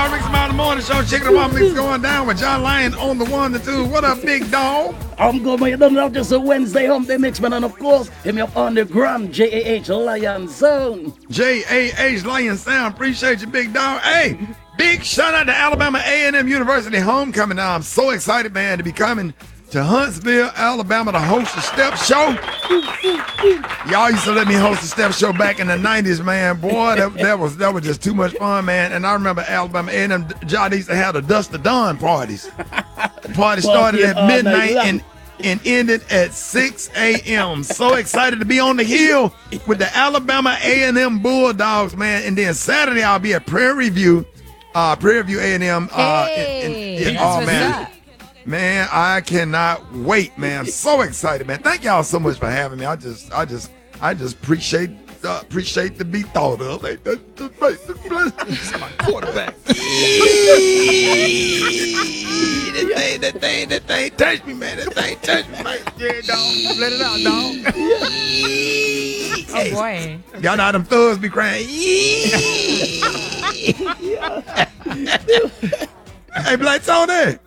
John Rick's Mountain Morning Show. Chicken and Waffle Mix going down with John Lyon on the 1, the 2. What up, big dog? I'm good, man. You don't know, just a Wednesday hump day mix, man. And of course, hit me up on the gram, JAH Lion Zone. JAH Lion Sound. Appreciate you, big dog. Hey, big shout out to Alabama A&M University homecoming. Now, I'm so excited, man, to be coming to Huntsville, Alabama to host the Step Show. Y'all used to let me host the Step Show back in the 90s, man. Boy, that was just too much fun, man. And I remember Alabama A&M, John used to have the Dust to Dawn parties. The party started at midnight and ended at 6 a.m. So excited to be on the hill with the Alabama A&M Bulldogs, man. And then Saturday I'll be at Prairie View A&M. Oh, man. Man, I cannot wait, man. So excited, man. Thank y'all so much for having me. I just appreciate the be thought of. Like, my quarterback. That thing touched me, man. That thing touched me, man. Yeah, dog. Let it out, dog. Oh, boy. Y'all know how them thugs be crying. Hey, Black Tony.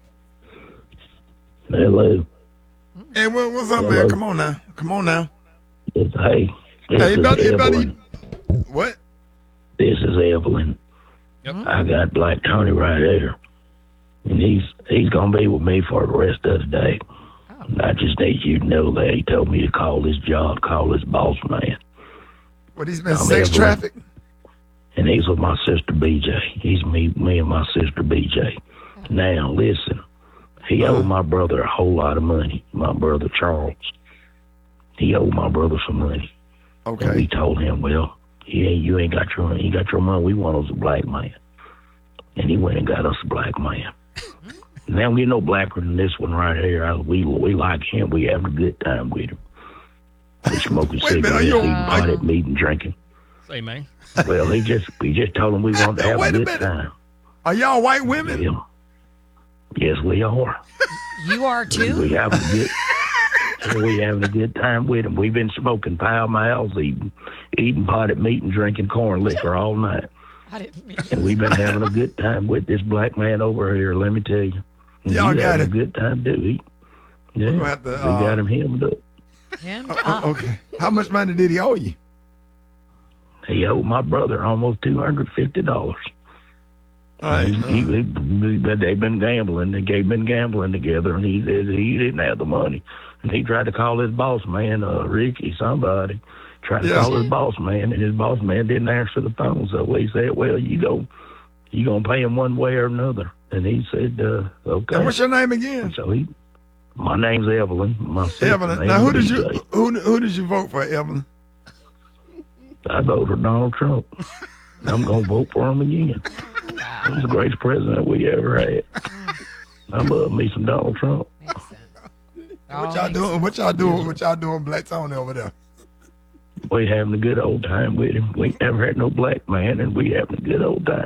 Hello. Hey, what's up, man? Come on now. Hey, Evelyn. What? This is Evelyn. Yep. I got Black Tony right here. And he's going to be with me for the rest of the day. And I just need you to know that he told me to call his boss man. What, he's been sex trafficked? And he's with my sister BJ. He's me and my sister BJ. Now, listen. He owed my brother a whole lot of money. My brother Charles. He owed my brother some money. Okay. And we told him, well, you ain't got your money. You got your money. We want us a black man. And he went and got us a black man. Now we no blacker than this one right here. We like him. We having a good time with him. We smoking cigarettes, eating potted meat and drinking. Say, man. Well, we just told him we wanted to have a good time. Are y'all white women? Well, yes, we are. You are too? We having a good time with him. We've been smoking Pall Malls, eating potted meat and drinking corn liquor all night. And we've been having a good time with this black man over here, let me tell you. And y'all got a good time, too. Yeah, we got him hemmed up. Okay. How much money did he owe you? He owed my brother almost $250. All right. They've been gambling. They've been gambling together, and he didn't have the money. And he tried to call his boss man, Ricky, somebody, tried to call his boss man, and his boss man didn't answer the phone. So he said, well, you gonna pay him one way or another. And he said, okay. And what's your name again? So my name's Evelyn. Evelyn. Now, who did you vote for, Evelyn? I voted for Donald Trump. I'm gonna vote for him again. He's the greatest president we ever had. I love me some Donald Trump. What y'all doing, Black Tony over there? We having a good old time with him. We never had no black man, and we having a good old time.